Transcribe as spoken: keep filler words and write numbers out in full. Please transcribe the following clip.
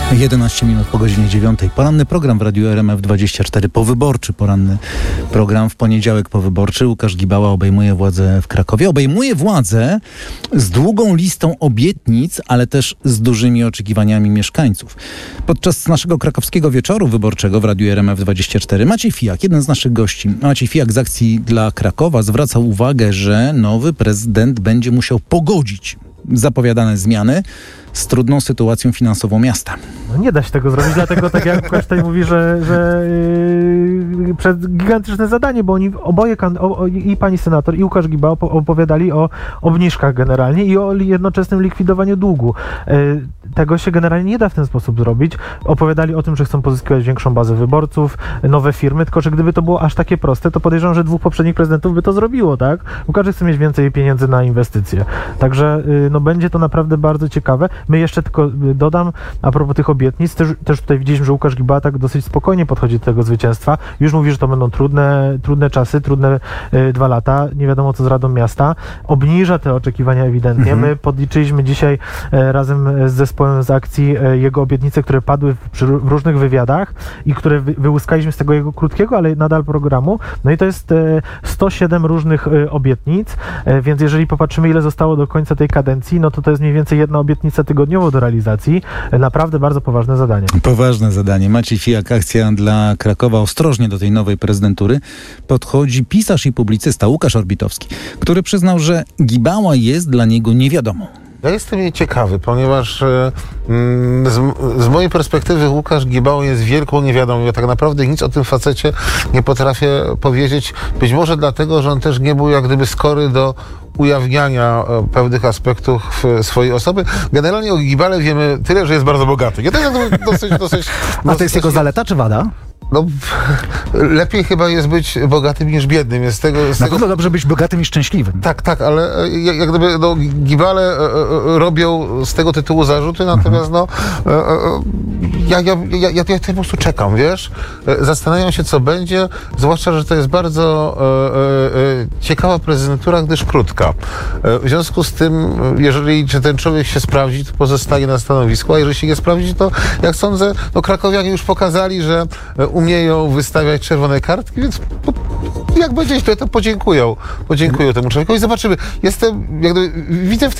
jedenaście minut po godzinie dziewiątej. Poranny program w Radiu R M F dwadzieścia cztery. Powyborczy poranny program w poniedziałek powyborczy. Łukasz Gibała obejmuje władzę w Krakowie. Obejmuje władzę z długą listą obietnic, ale też z dużymi oczekiwaniami mieszkańców. Podczas naszego krakowskiego wieczoru wyborczego w Radiu R M F dwadzieścia cztery Maciej Fijak, jeden z naszych gości, Maciej Fijak z Akcji dla Krakowa, zwracał uwagę, że nowy prezydent będzie musiał pogodzić zapowiadane zmiany z trudną sytuacją finansową miasta. No nie da się tego zrobić, dlatego tak jak Łukasz tutaj mówi, że, że yy, przed gigantyczne zadanie, bo oni oboje, o, i pani senator, i Łukasz Gibała opowiadali o obniżkach generalnie i o jednoczesnym likwidowaniu długu. Yy, tego się generalnie nie da w ten sposób zrobić. Opowiadali o tym, że chcą pozyskiwać większą bazę wyborców, nowe firmy, tylko że gdyby to było aż takie proste, to podejrzewam, że dwóch poprzednich prezydentów by to zrobiło, tak? Łukasz chce mieć więcej pieniędzy na inwestycje. Także yy, no będzie to naprawdę bardzo ciekawe. My jeszcze tylko dodam, a propos tych obietnic, też, też tutaj widzieliśmy, że Łukasz Gibała tak dosyć spokojnie podchodzi do tego zwycięstwa. Już mówi, że to będą trudne, trudne czasy, trudne y, dwa lata. Nie wiadomo, co z Radą Miasta. Obniża te oczekiwania ewidentnie. Mhm. My podliczyliśmy dzisiaj y, razem z zespołem z akcji y, jego obietnice, które padły w, przy, w różnych wywiadach i które wy, wyłuskaliśmy z tego jego krótkiego, ale nadal programu. No i to jest y, sto siedem różnych y, obietnic, y, więc jeżeli popatrzymy, ile zostało do końca tej kadencji, no to to jest mniej więcej jedna obietnica tygodniowo do realizacji. Naprawdę bardzo poważne zadanie. Poważne zadanie. Maciej Fijak, Akcja dla Krakowa. Ostrożnie do tej nowej prezydentury podchodzi pisarz i publicysta Łukasz Orbitowski, który przyznał, że Gibała jest dla niego niewiadomą. Ja jestem jej ciekawy, ponieważ mm, z, z mojej perspektywy Łukasz Gibała jest wielką niewiadomą. Ja tak naprawdę nic o tym facecie nie potrafię powiedzieć. Być może dlatego, że on też nie był jak gdyby skory do ujawniania pewnych aspektów swojej osoby. Generalnie o Gibale wiemy tyle, że jest bardzo bogaty. Ja to jest dosyć, dosyć... A to jest jego zaleta czy wada? No, lepiej chyba jest być bogatym niż biednym. Jest z tego, z Na tego... pewno dobrze być bogatym i szczęśliwym. Tak, tak, ale jak, jak gdyby no, Gibale robią z tego tytułu zarzuty, natomiast no, ja, ja, ja, ja, ja po prostu czekam, wiesz? Zastanawiam się, co będzie, zwłaszcza, że to jest bardzo e, e, ciekawa prezydentura, gdyż krótka. W związku z tym, jeżeli czy ten człowiek się sprawdzi, to pozostaje na stanowisku, a jeżeli się nie sprawdzi, to jak sądzę, no krakowianie już pokazali, że umieją wystawiać czerwone kartki, więc po, jak będzie źle, to podziękują. Podziękują temu człowiekowi. Zobaczymy. Jestem, jak gdyby, widzę w